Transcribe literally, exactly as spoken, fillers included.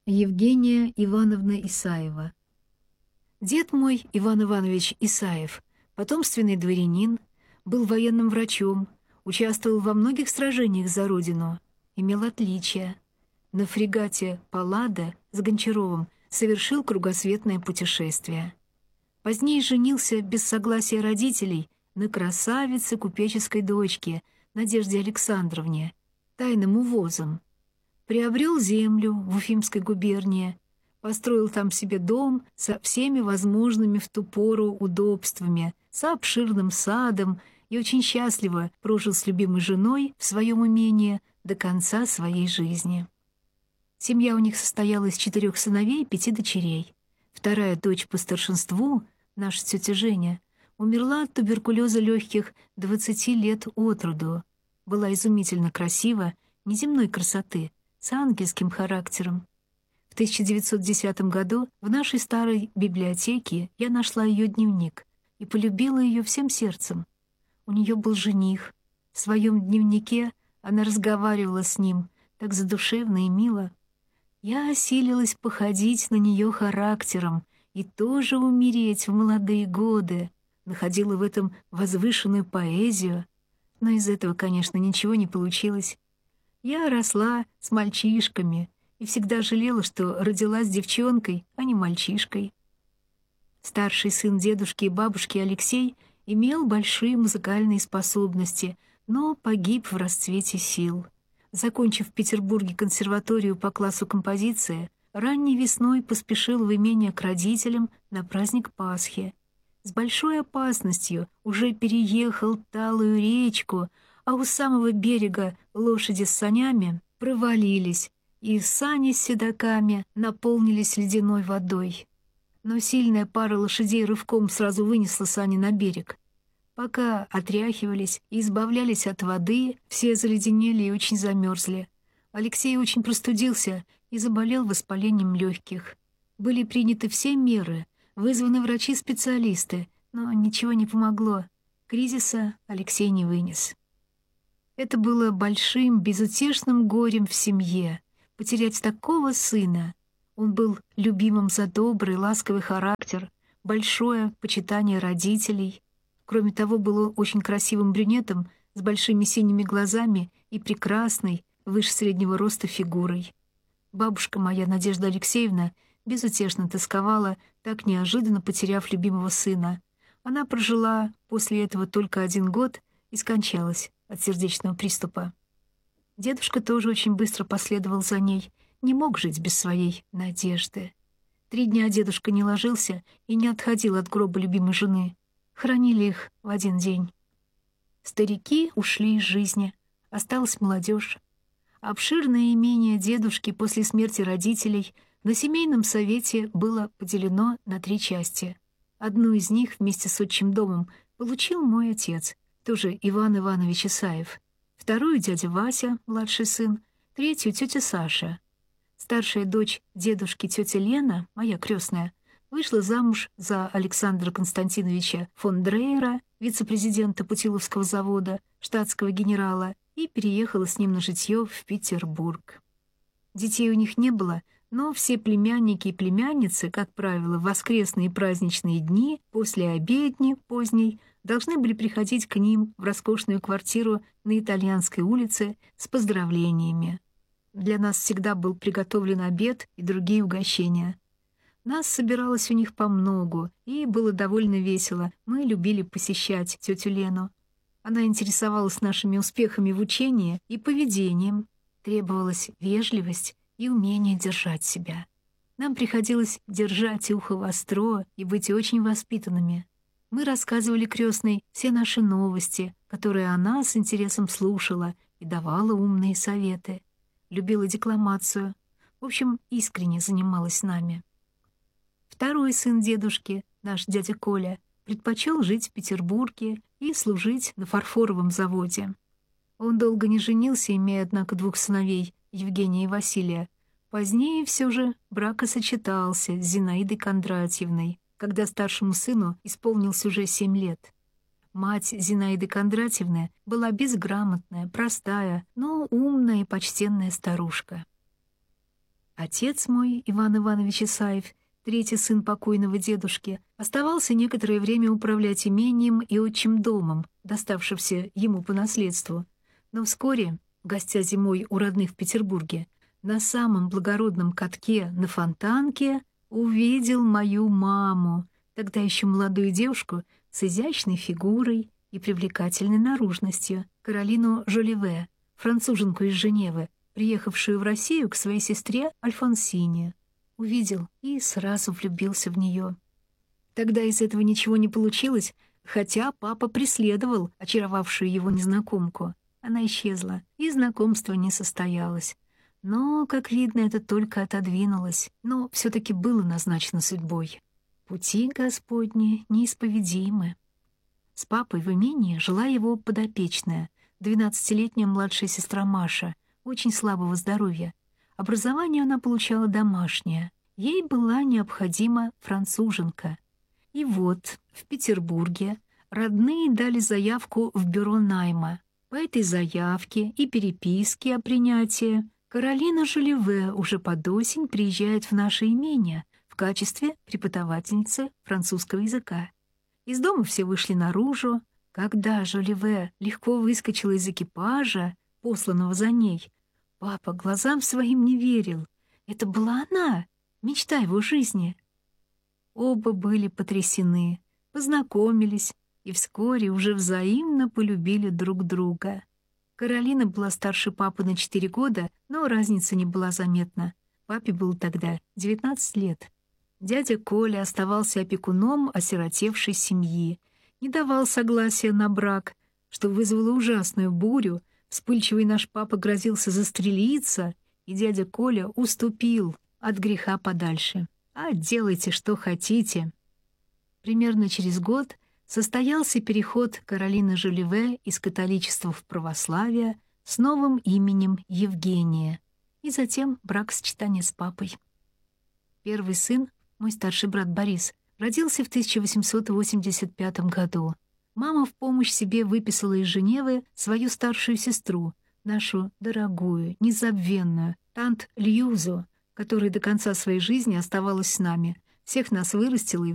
Евгения Ивановна Исаева. Дед мой, Иван Иванович Исаев, потомственный дворянин, был военным врачом, участвовал во многих сражениях за родину, имел отличия. На фрегате «Паллада» с Гончаровым совершил кругосветное путешествие. Позднее женился без согласия родителей на красавице купеческой дочке Надежде Александровне, тайным увозом. Приобрел землю в Уфимской губернии, построил там себе дом со всеми возможными в ту пору удобствами, с обширным садом и очень счастливо прожил с любимой женой в своем имении до конца своей жизни. Семья у них состояла из четырех сыновей и пяти дочерей. Вторая дочь по старшинству, наша тетя Женя, умерла от туберкулеза легких двадцати лет от роду. Была изумительно красива, неземной красоты, с ангельским характером. В тысяча девятьсот десятом году в нашей старой библиотеке я нашла ее дневник и полюбила ее всем сердцем. У нее был жених. В своем дневнике она разговаривала с ним так задушевно и мило. Я осилилась походить на нее характером и тоже умереть в молодые годы, находила в этом возвышенную поэзию, но из этого, конечно, ничего не получилось. Я росла с мальчишками и всегда жалела, что родилась девчонкой, а не мальчишкой. Старший сын дедушки и бабушки Алексей имел большие музыкальные способности, но погиб в расцвете сил. Закончив в Петербурге консерваторию по классу композиции, ранней весной поспешил в имение к родителям на праздник Пасхи. С большой опасностью уже переехал талую речку, а у самого берега лошади с санями провалились, и сани с седоками наполнились ледяной водой. Но сильная пара лошадей рывком сразу вынесла сани на берег. Пока отряхивались и избавлялись от воды, все заледенели и очень замерзли. Алексей очень простудился и заболел воспалением легких. Были приняты все меры, вызваны врачи-специалисты, но ничего не помогло. Кризиса Алексей не вынес. Это было большим, безутешным горем в семье — потерять такого сына. Он был любимым за добрый, ласковый характер, большое почитание родителей. Кроме того, был очень красивым брюнетом с большими синими глазами и прекрасной, выше среднего роста фигурой. Бабушка моя, Надежда Алексеевна, безутешно тосковала, так неожиданно потеряв любимого сына. Она прожила после этого только один год и скончалась от сердечного приступа. Дедушка тоже очень быстро последовал за ней, не мог жить без своей Надежды. Три дня дедушка не ложился и не отходил от гроба любимой жены. Хоронили их в один день. Старики ушли из жизни, осталась молодежь. Обширное имение дедушки после смерти родителей на семейном совете было поделено на три части. Одну из них вместе с отчим домом получил мой отец, тоже Иван Иванович Исаев. Вторую — дядя Вася, младший сын, третью — тетя Саша. Старшая дочь дедушки, тетя Лена, моя крестная, вышла замуж за Александра Константиновича фон Дрейера, вице-президента Путиловского завода, штатского генерала, и переехала с ним на житье в Петербург. Детей у них не было, но все племянники и племянницы, как правило, в воскресные и праздничные дни, после обедни поздней, должны были приходить к ним в роскошную квартиру на Итальянской улице с поздравлениями. Для нас всегда был приготовлен обед и другие угощения. Нас собиралось у них помногу, и было довольно весело. Мы любили посещать тетю Лену. Она интересовалась нашими успехами в учении и поведением. Требовалась вежливость и умение держать себя. Нам приходилось держать ухо востро и быть очень воспитанными. Мы рассказывали крестной все наши новости, которые она с интересом слушала и давала умные советы. Любила декламацию. В общем, искренне занималась нами. Второй сын дедушки, наш дядя Коля, предпочел жить в Петербурге и служить на фарфоровом заводе. Он долго не женился, имея, однако, двух сыновей, Евгения и Василия. Позднее все же бракосочетался с Зинаидой Кондратьевной, когда старшему сыну исполнилось уже семь лет. Мать Зинаиды Кондратьевны была безграмотная, простая, но умная и почтенная старушка. Отец мой, Иван Иванович Исаев, третий сын покойного дедушки, оставался некоторое время управлять имением и отчим домом, доставшимся ему по наследству. Но вскоре, гостя зимой у родных в Петербурге, на самом благородном катке на Фонтанке увидел мою маму, тогда еще молодую девушку с изящной фигурой и привлекательной наружностью, Каролину Жолливе, француженку из Женевы, приехавшую в Россию к своей сестре Альфонсине. Увидел и сразу влюбился в нее. Тогда из этого ничего не получилось, хотя папа преследовал очаровавшую его незнакомку. Она исчезла, и знакомство не состоялось. Но, как видно, это только отодвинулось, но все-таки было назначено судьбой. Пути Господни неисповедимы. С папой в имении жила его подопечная, двенадцатилетняя младшая сестра Маша, очень слабого здоровья. Образование она получала домашнее. Ей была необходима француженка. И вот в Петербурге родные дали заявку в бюро найма. По этой заявке и переписке о принятии Каролина Жолливе уже под осень приезжает в наше имение в качестве преподавательницы французского языка. Из дома все вышли наружу. Когда Жолливе легко выскочила из экипажа, посланного за ней, папа глазам своим не верил. Это была она, мечта его жизни. Оба были потрясены, познакомились и вскоре уже взаимно полюбили друг друга. Каролина была старше папы на четыре года, но разница не была заметна. Папе было тогда девятнадцать лет. Дядя Коля оставался опекуном осиротевшей семьи, не давал согласия на брак, что вызвало ужасную бурю. Вспыльчивый наш папа грозился застрелиться, и дядя Коля уступил от греха подальше. А делайте, что хотите. Примерно через год состоялся переход Каролины Жолливе из католичества в православие с новым именем Евгения, и затем бракосочетание с папой. Первый сын, мой старший брат Борис, родился в тысяча восемьсот восемьдесят пятом году. Мама в помощь себе выписала из Женевы свою старшую сестру, нашу дорогую, незабвенную, тант Льюзу, которая до конца своей жизни оставалась с нами, всех нас вырастила и